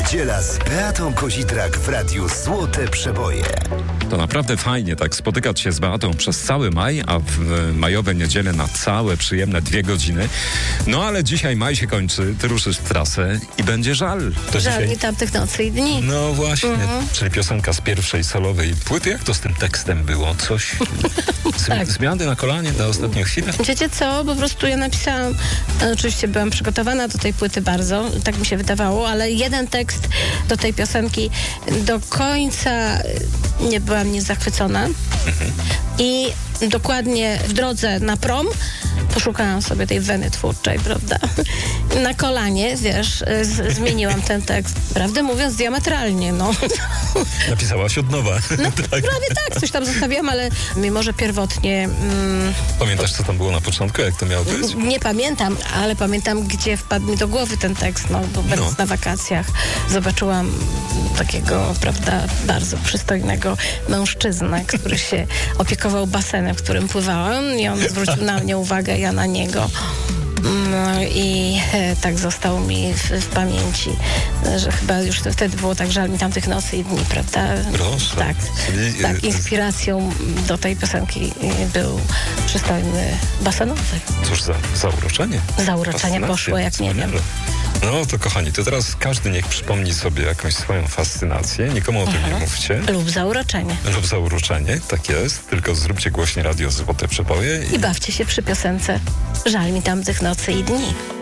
Niedziela z Beatą Kozidrak w Radiu Złote Przeboje. To naprawdę fajnie tak spotykać się z Beatą przez cały maj, a w majowe niedziele na całe przyjemne 2 godziny. No ale dzisiaj maj się kończy, ty ruszysz w trasę i będzie żal. To Żal dzisiaj... mi tamtych nocy i dni. No właśnie, czyli piosenka z pierwszej solowej płyty. Jak to z tym tekstem było? Coś... Tak. Zmiany na kolanie na ostatnią chwilę? Wiecie co? Po prostu ja napisałam, oczywiście byłam przygotowana do tej płyty bardzo, tak mi się wydawało, ale jeden tekst do tej piosenki do końca nie byłam nie zachwycona. I dokładnie w drodze na prom poszukałam sobie tej weny twórczej, prawda? Na kolanie, wiesz, zmieniłam ten tekst. Prawdę mówiąc, diametralnie, no. Napisałaś od nowa. No, Tak. prawie tak, coś tam zostawiłam, ale mimo, że pierwotnie... Pamiętasz, co tam było na początku? Jak to miało być? Nie pamiętam, ale pamiętam, gdzie wpadł mi do głowy ten tekst, no, bo będąc na wakacjach zobaczyłam takiego, prawda, bardzo przystojnego mężczyznę, który się opiekował basenem, w którym pływałam i on zwrócił na mnie uwagę, ja na niego. No i tak został mi w pamięci, że chyba już wtedy było tak żal mi tamtych nocy i dni, prawda? Proszę. Tak, Czyli, tak. Inspiracją do tej piosenki był przystojny basenowy. Cóż za zauroczenie. Zauroczenie Fascynacja. poszło jak nie wiem. No to kochani, to teraz każdy niech przypomni sobie jakąś swoją fascynację. Nikomu o tym nie mówcie. Lub zauroczenie. Lub zauroczenie, tak jest. Tylko zróbcie głośnie Radio Złote Przeboje. I bawcie się przy piosence Żal mi tamtych nocy i dni.